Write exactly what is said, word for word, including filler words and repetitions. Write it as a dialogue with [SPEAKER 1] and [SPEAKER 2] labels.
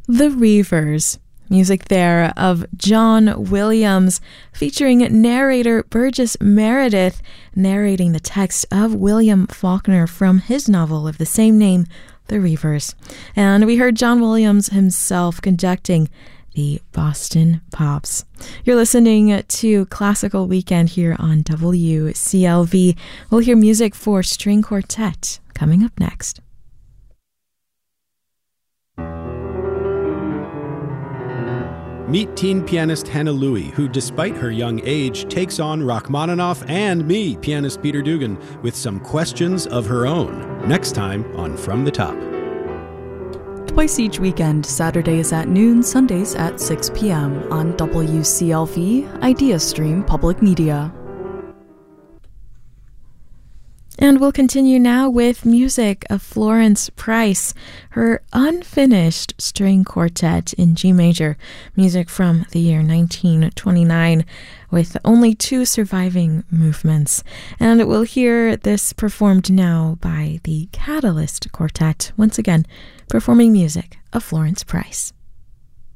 [SPEAKER 1] The Reivers. Music there of John Williams, featuring narrator Burgess Meredith, narrating the text of William Faulkner from his novel of the same name, The Reivers. And we heard John Williams himself conducting the Boston Pops. You're listening to Classical Weekend here on W C L V. We'll hear music for string quartet coming up next.
[SPEAKER 2] Meet teen pianist Hannah Louie, who, despite her young age, takes on Rachmaninoff and me, pianist Peter Dugan, with some questions of her own. Next time on From the Top.
[SPEAKER 3] Twice each weekend, Saturdays at noon, Sundays at six p.m. on W C L V, IdeaStream Public Media.
[SPEAKER 1] And we'll continue now with music of Florence Price, her unfinished string quartet in G major, music from the year nineteen twenty-nine, with only two surviving movements. And we'll hear this performed now by the Catalyst Quartet, once again performing music of Florence Price.